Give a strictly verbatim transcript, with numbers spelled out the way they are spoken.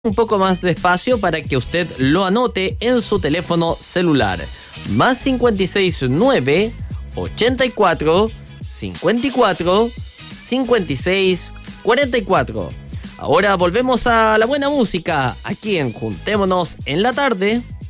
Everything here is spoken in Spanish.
un poco más despacio para que usted lo anote en su teléfono celular. Más cincuenta y seis nueve, ochenta y cuatro, cincuenta y cuatro, cincuenta y seis, cuarenta y cuatro. Ahora volvemos a la buena música aquí en Juntémonos en la Tarde.